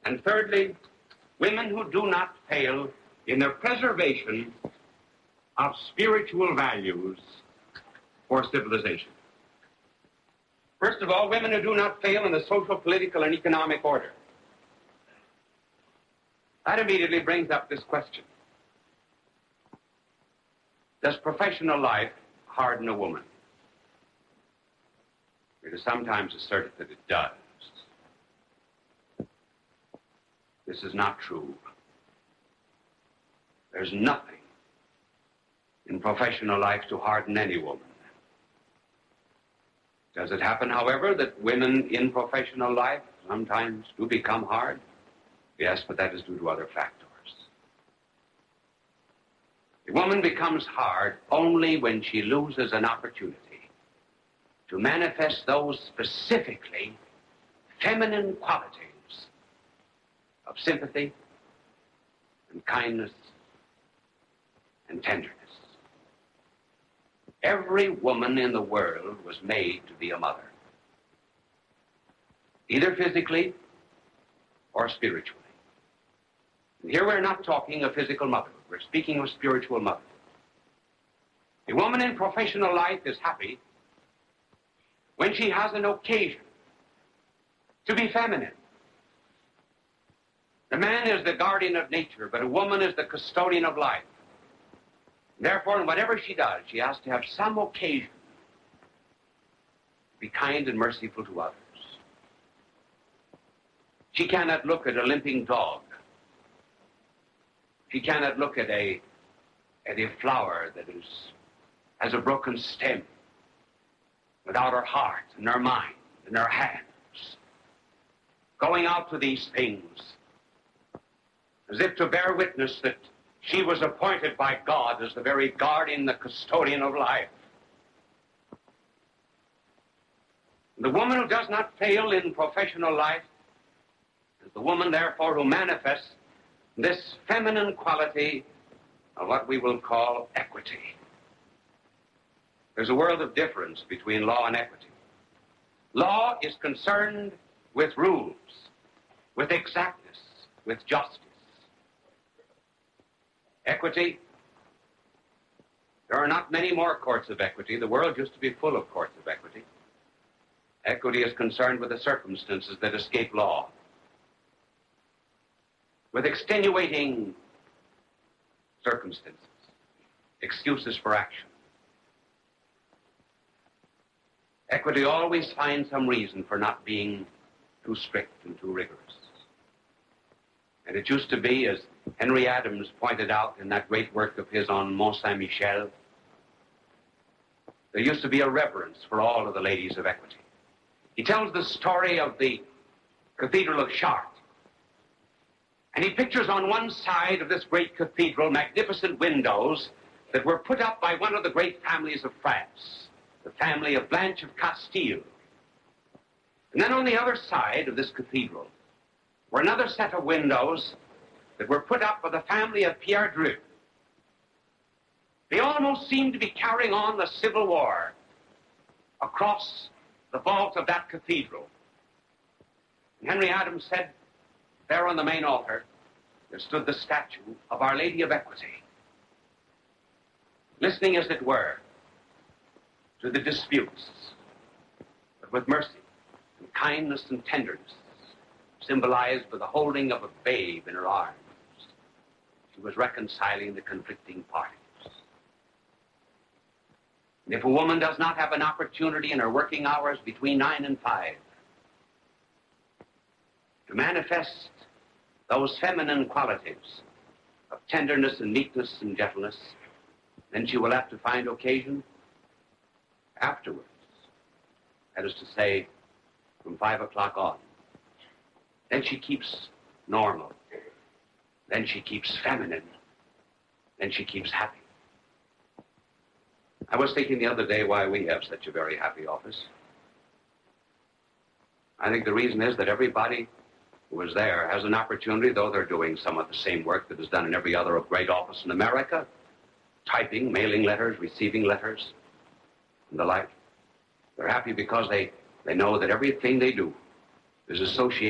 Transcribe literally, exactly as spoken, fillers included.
And thirdly, women who do not fail in their preservation of spiritual values for civilization. First of all, women who do not fail in the social, political, and economic order. That immediately brings up this question. Does professional life harden a woman? It is sometimes asserted that it does. This is not true. There's nothing in professional life to harden any woman. Does it happen, however, that women in professional life sometimes do become hard? Yes, but that is due to other factors. A woman becomes hard only when she loses an opportunity to manifest those specifically feminine qualities of sympathy and kindness and tenderness. Every woman in the world was made to be a mother, either physically or spiritually. And here we're not talking of physical motherhood. We're speaking of spiritual motherhood. A woman in professional life is happy when she has an occasion to be feminine. The man is the guardian of nature, but a woman is the custodian of life. Therefore, in whatever she does, she has to have some occasion to be kind and merciful to others. She cannot look at a limping dog. She cannot look at a, at a flower that is, has a broken stem without her heart and her mind and her hands going out to these things as if to bear witness that she was appointed by God as the very guardian, the custodian of life. The woman who does not fail in professional life is the woman, therefore, who manifests this feminine quality of what we will call equity. There's a world of difference between law and equity. Law is concerned with rules, with exactness, with justice. Equity, there are not many more courts of equity. The world used to be full of courts of equity. Equity is concerned with the circumstances that escape law, with extenuating circumstances, excuses for action. Equity always finds some reason for not being too strict and too rigorous. And it used to be, as Henry Adams pointed out in that great work of his on Mont Saint-Michel, there used to be a reverence for all of the ladies of equity. He tells the story of the Cathedral of Chartres. And he pictures on one side of this great cathedral magnificent windows that were put up by one of the great families of France, the family of Blanche of Castile. And then on the other side of this cathedral were another set of windows that were put up by the family of Pierre Dreux. They almost seemed to be carrying on the Civil War across the vault of that cathedral. And Henry Adams said, there on the main altar, there stood the statue of Our Lady of Equity, listening, as it were, to the disputes, but with mercy and kindness and tenderness, symbolized by the holding of a babe in her arms. She was reconciling the conflicting parties. And if a woman does not have an opportunity in her working hours between nine and five to manifest those feminine qualities of tenderness and meekness and gentleness, then she will have to find occasion afterwards. That is to say, from five o'clock on. Then she keeps normal. Then she keeps feminine. Then she keeps happy. I was thinking the other day why we have such a very happy office. I think the reason is that everybody who is there has an opportunity, though they're doing some of the same work that is done in every other great office in America, typing, mailing letters, receiving letters, and the like. They're happy because they, they know that everything they do is associated